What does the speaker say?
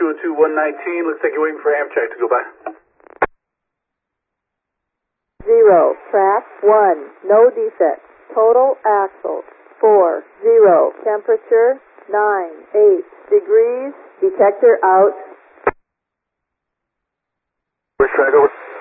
202-119. Looks like you're waiting for Amtrak to go by. 0, track 1, no defects. Total axle 4, 0, temperature 9, 8 degrees. Detector out. Where's track over?